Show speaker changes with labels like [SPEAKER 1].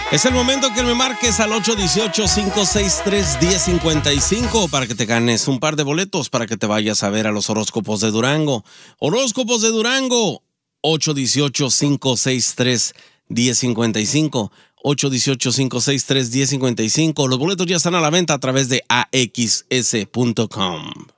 [SPEAKER 1] Es el momento que me marques al 818-563-1055 para que te ganes un par de boletos para que te vayas a ver a los horóscopos de Durango. Horóscopos de Durango, 818-563-1055. 818-563-1055. Los boletos ya están a la venta a través de AXS.com.